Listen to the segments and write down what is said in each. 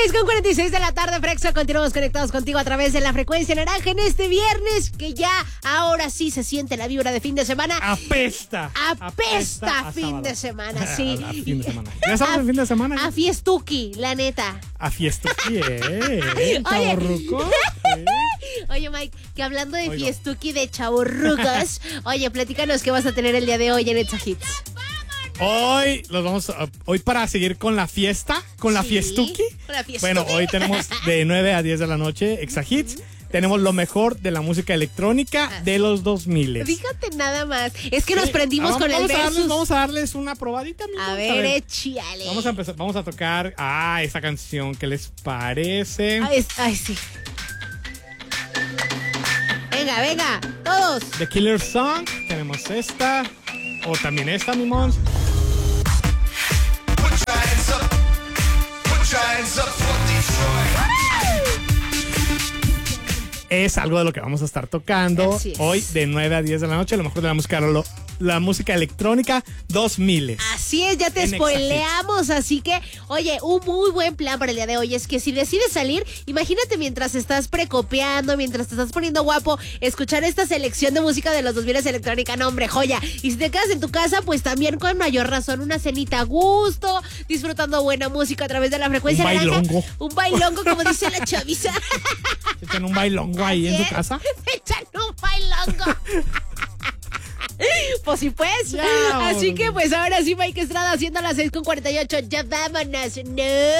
6:46 de la tarde, Frexo. Continuamos conectados contigo a través de la frecuencia naranja en este viernes, que ya ahora sí se siente la vibra de fin de semana. Apesta Fin de semana, sí. A fin de semana. ¿Ya estamos en fin de semana? A fiestuki, la neta. A fiestuki, chavorruco. Oye, Mike, que hablando de fiestuki, de chavorrucos, oye, platícanos qué vas a tener el día de hoy en Exa Hits. Hoy para seguir con la fiesta, con la fiestuki. Bueno, hoy tenemos de 9 a 10 de la noche Exa Hits. Tenemos lo mejor de la música electrónica de los 2000. Fíjate nada más. Es que nos prendimos con el versus. Vamos a darles una probadita, amigos. A ver, échale. Vamos a tocar esta canción. ¿Qué les parece? Ay, sí. Venga, todos. The Killer Song. Tenemos esta. O también esta, mi mons. Es algo de lo que vamos a estar tocando hoy de 9 a 10 de la noche. Lo mejor de la música electrónica 2000. Así es, ya te spoileamos. Así que, oye, un muy buen plan para el día de hoy es que si decides salir, imagínate mientras estás precopeando, mientras te estás poniendo guapo, escuchar esta selección de música de los 2000 electrónica. No, hombre, joya. Y si te quedas en tu casa, pues también con mayor razón, una cenita a gusto, disfrutando buena música a través de la frecuencia naranja. Un bailongo, como dice la chaviza. ¿Echan un bailongo ahí en su casa? ¡Echan un bailongo! Pues sí, pues. Ya, así que pues ahora sí, Mike Estrada haciendo las 6:48. Ya vámonos, ¿no?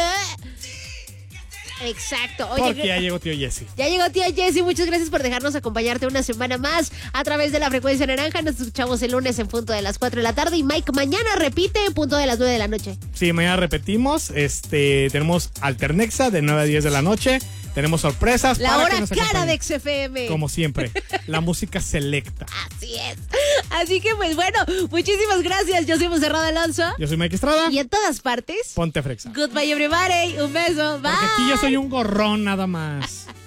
Exacto. Oye, porque ya llegó tío Jesse. Ya llegó tío Jesse. Muchas gracias por dejarnos acompañarte una semana más a través de la frecuencia naranja. Nos escuchamos el lunes en punto de las 4 de la tarde. Y Mike, mañana repite en punto de las 9 de la noche. Sí, mañana repetimos. Tenemos Alternexa de 9 a 10 de la noche. Tenemos sorpresas. La hora cara de XFM. Como siempre, la música selecta. Así es. Así que pues bueno, muchísimas gracias. Yo soy Monserrado Alonso. Yo soy Mike Estrada. Y en todas partes, ponte frexa. Goodbye everybody. Un beso. Bye. Porque aquí yo soy un gorrón nada más.